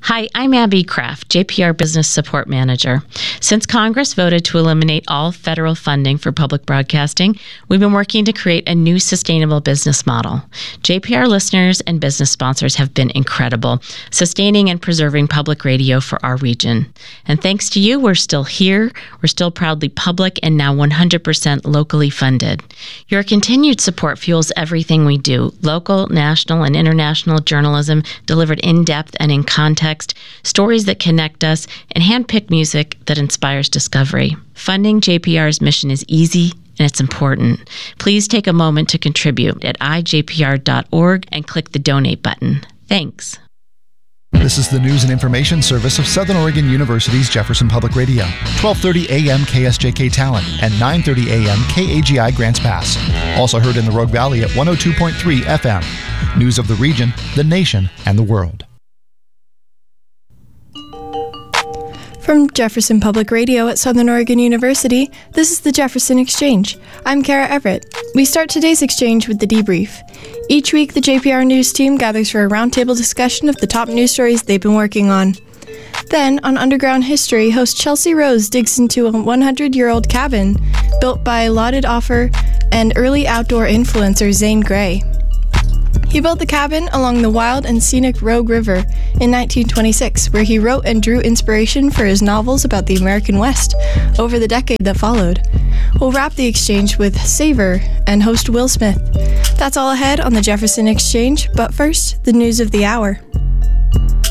Hi, I'm Abby Kraft, JPR Business Support Manager. Since Congress voted to eliminate all federal funding for public broadcasting, we've been working to create a new sustainable business model. JPR listeners and business sponsors have been incredible, sustaining and preserving public radio for our region. And thanks to you, we're still here, we're still proudly public, and now 100% locally funded. Your continued support fuels everything we do, local, national, and international journalism delivered in depth and in context, stories that connect us, and hand-picked music that inspires discovery. Funding JPR's mission is easy and it's important. Please take a moment to contribute at ijpr.org and click the donate button. Thanks. This is the news and information service of Southern Oregon University's Jefferson Public Radio. 1230 AM KSJK Talent and 930 AM KAGI Grants Pass. Also heard in the Rogue Valley at 102.3 FM. News of the region, the nation, and the world. From Jefferson Public Radio at Southern Oregon University, this is the Jefferson Exchange. I'm Kara Everett. We start today's exchange with the debrief. Each week, the JPR News team gathers for a roundtable discussion of the top news stories they've been working on. Then, on Underground History, host Chelsea Rose digs into a 100-year-old cabin built by lauded author and early outdoor influencer Zane Grey. He built the cabin along the wild and scenic Rogue River in 1926, where he wrote and drew inspiration for his novels about the American West over the decade that followed. We'll wrap the exchange with Savor and host Will Smith. That's all ahead on the Jefferson Exchange, but first, the news of the hour.